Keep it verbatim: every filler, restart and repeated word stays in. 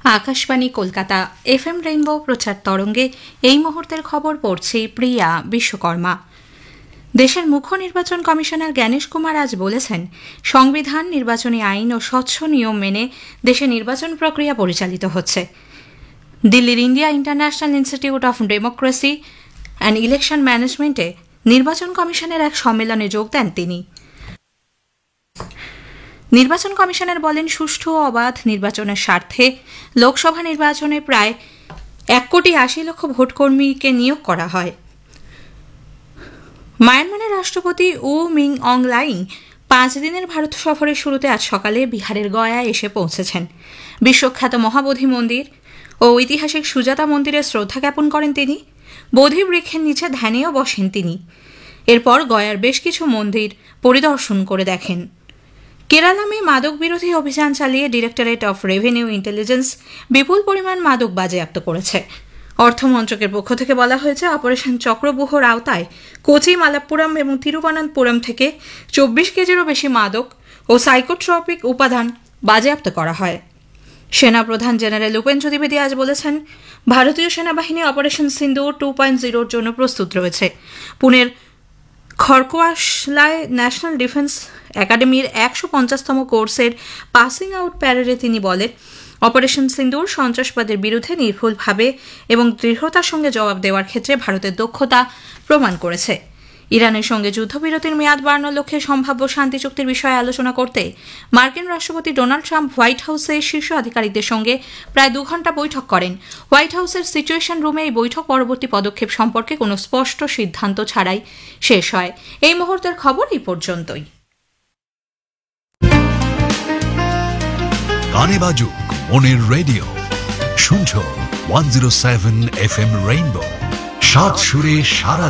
Akashvani Kolkata F M rainbow প্রচার তরঙ্গে এই মুহূর্তের খবর পড়ছি প্রিয়া বিশ্বকর্মা। দেশের মুখ্য নির্বাচন কমিশনার জ্ঞানেশ কুমার আজ বলেছেন, সংবিধান, নির্বাচনী আইন ও স্বচ্ছ নিয়ম মেনে দেশে নির্বাচন প্রক্রিয়া পরিচালিত হচ্ছে। দিল্লির India international institute of democracy and election ম্যানেজমেন্টে নির্বাচন কমিশনের এক সম্মেলনে যোগ দেন তিনি। নির্বাচন কমিশনার বলেন, সুষ্ঠু ও অবাধ নির্বাচনের স্বার্থে লোকসভা নির্বাচনে প্রায় এক কোটি আশি লক্ষ ভোটকর্মীকে নিয়োগ করা হয়। মায়ানমারের রাষ্ট্রপতি উ মিং অং লাইং পাঁচ দিনের ভারত সফরের শুরুতে আজ সকালে বিহারের গয়ায় এসে পৌঁছেছেন। বিশ্বখ্যাত মহাবোধি মন্দির ও ঐতিহাসিক সুজাতা মন্দিরে শ্রদ্ধা জ্ঞাপন করেন তিনি। বোধি বৃক্ষের নিচে ধ্যানেও বসেন তিনি। এরপর গয়ার বেশ কিছু মন্দির পরিদর্শন করে দেখেন। কেরালামে মাদক বিরোধী অভিযান চালিয়ে ডিরেক্টরেট অফ রেভিনিউ ইন্টেলিজেন্স বিপুল পরিমাণ মাদক বাজেয়াপ্ত করেছে। অর্থমন্ত্রকের পক্ষ থেকে বলা হয়েছে, অপারেশন চক্রব্যূহর আওতায় কোচি, মালাপ্পুরম এবং তিরুবনন্তপুরম থেকে চব্বিশ কেজিরও বেশি মাদক ও সাইকোট্রপিক উপাদান বাজেয়াপ্ত করা হয়। সেনাপ্রধান জেনারেল উপেন্দ্র দ্বিবেদী আজ বলেছেন, ভারতীয় সেনাবাহিনী অপারেশন সিন্দুর টু পয়েন্ট জিরোর জন্য প্রস্তুত রয়েছে। পুনের খড়কোয়াশলায় ন্যাশনাল ডিফেন্স একাডেমির একশো পঞ্চাশতম কোর্সের পাসিং আউট প্যারেডে তিনি বলেন, অপারেশন সিন্দুর সন্ত্রাসবাদের বিরুদ্ধে নির্ভুলভাবে এবং দৃঢ়তার সঙ্গে জবাব দেওয়ার ক্ষেত্রে ভারতের দক্ষতা প্রমাণ করেছে। ইরানের সঙ্গে যুদ্ধবিরতির মেয়াদ বাড়ানোর লক্ষ্যে সম্ভাব্য শান্তি চুক্তির বিষয়ে আলোচনা করতে মার্কিন রাষ্ট্রপতি ডোনাল্ড ট্রাম্প হোয়াইট হাউসে শীর্ষ আধিকারিকদের সঙ্গে প্রায় দু ঘণ্টা বৈঠক করেন। হোয়াইট হাউসের সিচুয়েশন রুমে এই বৈঠক পরবর্তী পদক্ষেপ সম্পর্কে কোনো স্পষ্ট সিদ্ধান্ত ছাড়াই শেষ হয়। এই মুহূর্তের খবর এই পর্যন্তই। গানে বাজুক মনের রেডিও, শুনছো one zero seven F M rainbow, সাত সুরে সারা